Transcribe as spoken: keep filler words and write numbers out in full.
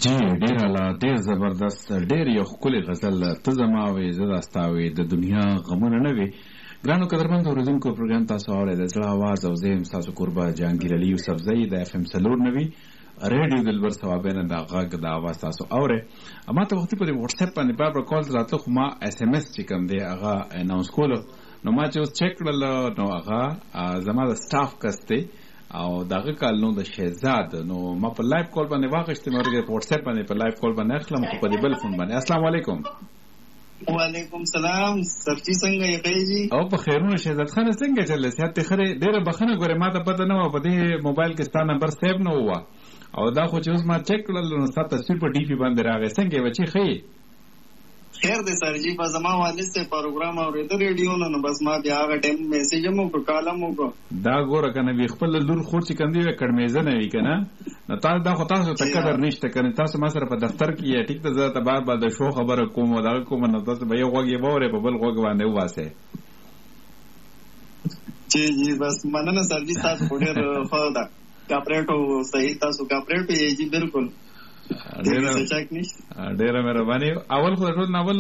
جی ډیر لا ډیر زبردست ډیر یو ښکلی غزل ته زما وې زه دا ستا وې د دنیا غمونه نه وي. ګرانو قدرمنو اورېدونکو پروګرام تاسو اورئ د زړه اواز او زه یم ستاسو کوربه جهانګیر علي یوسفزی د اف ام څلور نوي ریډیو دلبر ثوابینه د غږ د اواز تاسو اورئ. ما ته وختي په واتس اپ باندې بار بار کال راتله خو ما اس ام اس چې کوم دی هغه اناونس کولو نو ما چې اوس چک کړل نو هغه زما د سټاف کس دی او دغه کال نو د شهزاد نو ما په لایو کال باندې واغښتم ورګه په واتس اپ باندې په لایو کال باندې اخلم خو په دې بل فون باندې. السلام علیکم. وعلیکم سلام سرچی څنګه یې پیږي او په خیرونه شهزاد خان څنګه چلې صحت خره ډیره بخنه ګوره ما ته پته نه و په دې موبایل کې ستا نمبر سیو نه و او دا خو چې اوس ما چک کړل نو ستا تصویر په ډي پی باندې راغی څنګه بچی خې خیر دې سرجی په زما والد سے پروګرام اورېدل ریډیو نو بس ما بیا هغه ټایم میسج مو کو کالم مو کو دا ګوره کنه وی خپل لور خور چې کندي وې کډمیزه نه وی کنه نو تاسو دا خو تاسو ته قدر نشته کنه تاسو ما سره په دفتر کې ټیک ته زه ته بار بار د شو خبره کوم دا کوم نو تاسو به یو غوږی وره په بل غوږ باندې واسه جی جی بس مننه سرجی تاسو ډېر خو دا کاپریټو صحیح تاسو کاپریټ یې جی بالکل ډېر ډېر مهرباني. اول خو ټول ناول